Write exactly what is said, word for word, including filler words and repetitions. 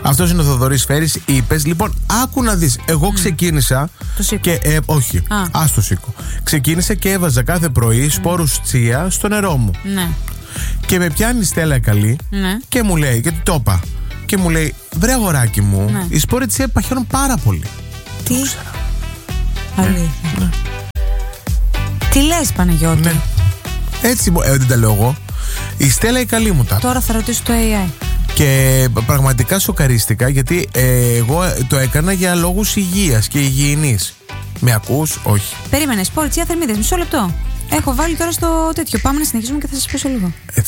Αυτός είναι ο Θοδωρής Φέρης. Είπες, λοιπόν, άκου να δεις. Εγώ mm. ξεκίνησα. Το σήκω. Και, ε, όχι, Α. ας το σήκω. Ξεκίνησα και έβαζα κάθε πρωί σπόρους τσία στο νερό μου. Ναι. Και με πιάνει η Στέλλα καλή Ναι. και μου λέει, γιατί το είπα. Και μου λέει, βρε αγοράκι μου, Ναι. οι σπόροι τσία παχαίνουν πάρα πολύ. Τι. Αλήθεια. Ναι. Τι λες, Παναγιώτη? Ναι. Έτσι, ε, δεν τα λέω εγώ. Η Στέλλα η καλή μου τα. Τώρα θα ρωτήσω το έι άι. Και πραγματικά σοκαρίστηκα, γιατί ε, εγώ το έκανα για λόγους υγείας και υγιεινής. Με ακούς? Όχι. Περίμενε, σπορ, τσία, θερμίδες, μισό λεπτό. Έχω βάλει τώρα στο τέτοιο. Πάμε να συνεχίσουμε και θα σας πω σε λίγο.